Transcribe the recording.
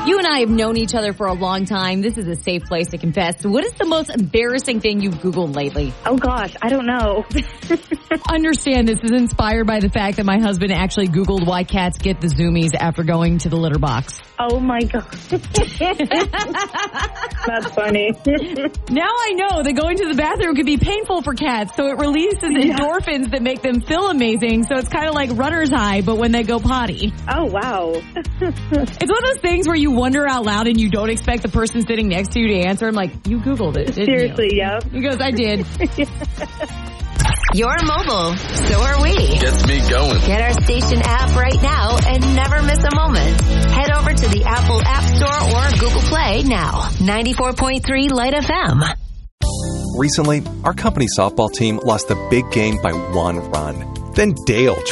You and I have known each other for a long time. This is a safe place to confess. What is the most embarrassing thing you've Googled lately? Oh, gosh. I don't know. Understand this is inspired by the fact that my husband actually Googled why cats get the zoomies after going to the litter box. Oh, my God. That's funny. Now I know that going to the bathroom can be painful for cats, so it releases endorphins that make them feel amazing. So it's kind of like runner's high, but when they go potty. Oh, wow. It's one of those things where you wonder out loud and you don't expect the person sitting next to you to answer. I'm like, you Googled it, didn't Seriously, you? yeah. He goes, I did. You're mobile, so are we. Gets me going. Get our station app right now and never miss a moment. Head over to the Apple App Store or Google Play now. 94.3 Light FM. Recently, our company softball team lost the big game by 1 run. Then Dale